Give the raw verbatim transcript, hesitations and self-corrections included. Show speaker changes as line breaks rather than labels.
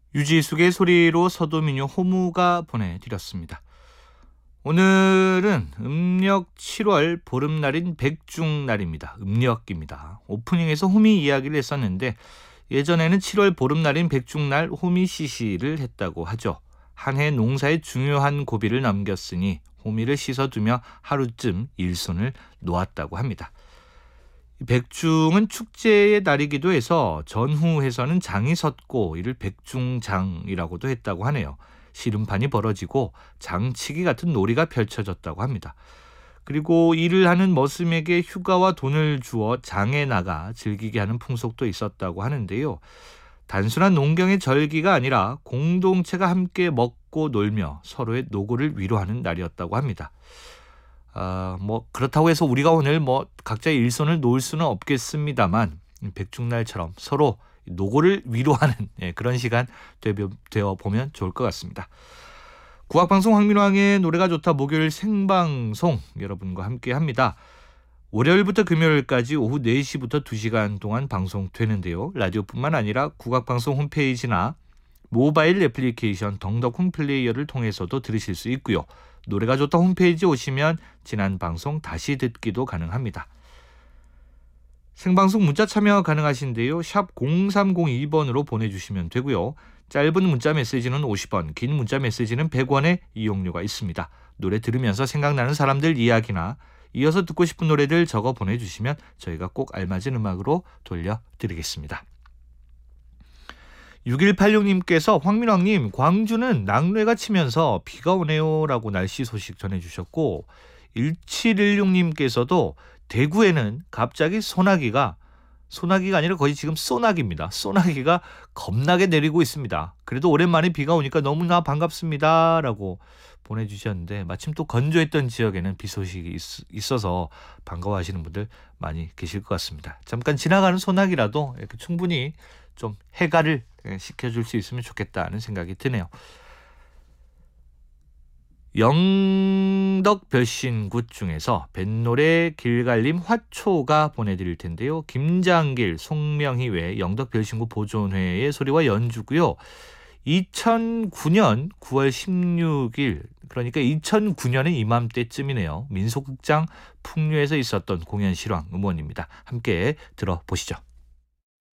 유지숙의 소리로 서도민요 호무가 보내드렸습니다. 오늘은 음력 칠월 보름날인 백중날입니다. 음력입니다. 오프닝에서 호미 이야기를 했었는데 예전에는 칠월 보름날인 백중날 호미시시를 했다고 하죠. 한 해 농사에 중요한 고비를 남겼으니 호미를 씻어두며 하루쯤 일손을 놓았다고 합니다. 백중은 축제의 날이기도 해서 전후에서는 장이 섰고 이를 백중장이라고도 했다고 하네요. 씨름판이 벌어지고 장치기 같은 놀이가 펼쳐졌다고 합니다. 그리고 일을 하는 머슴에게 휴가와 돈을 주어 장에 나가 즐기게 하는 풍속도 있었다고 하는데요. 단순한 농경의 절기가 아니라 공동체가 함께 먹고 놀며 서로의 노고를 위로하는 날이었다고 합니다. 아, 뭐 그렇다고 해서 우리가 오늘 뭐 각자의 일손을 놓을 수는 없겠습니다만 백중날처럼 서로 노고를 위로하는 예, 그런 시간 되어 보면 좋을 것 같습니다. 국악방송 황민왕의 노래가 좋다 목요일 생방송 여러분과 함께합니다. 월요일부터 금요일까지 오후 네 시부터 두 시간 동안 방송되는데요. 라디오뿐만 아니라 국악방송 홈페이지나 모바일 애플리케이션 덩덕콩 플레이어를 통해서도 들으실 수 있고요. 노래가 좋다 홈페이지 오시면 지난 방송 다시 듣기도 가능합니다. 생방송 문자 참여 가능하신데요. 샵 공삼공이 번으로 보내주시면 되고요. 짧은 문자 메시지는 오십 원, 긴 문자 메시지는 백 원의 이용료가 있습니다. 노래 들으면서 생각나는 사람들 이야기나 이어서 듣고 싶은 노래들 적어 보내주시면 저희가 꼭 알맞은 음악으로 돌려드리겠습니다. 육일팔육 님께서 황민왕님 광주는 낙뢰가 치면서 비가 오네요 라고 날씨 소식 전해주셨고 일칠일육 님께서도 대구에는 갑자기 소나기가 소나기가 아니라 거의 지금 소나기입니다. 소나기가 겁나게 내리고 있습니다. 그래도 오랜만에 비가 오니까 너무나 반갑습니다 라고 보내주셨는데 마침 또 건조했던 지역에는 비 소식이 있, 있어서 반가워하시는 분들 많이 계실 것 같습니다. 잠깐 지나가는 소나기라도 이렇게 충분히 좀 해가를 시켜줄 수 있으면 좋겠다는 생각이 드네요. 영덕별신굿 중에서 뱃노래 길갈림 화초가 보내드릴 텐데요. 김장길, 송명희 외 영덕별신굿 보존회의 소리와 연주고요. 이천구 년 구월 십육일 그러니까 이천구 년의 이맘때쯤이네요. 민속극장 풍류에서 있었던 공연 실황 음원입니다. 함께 들어보시죠.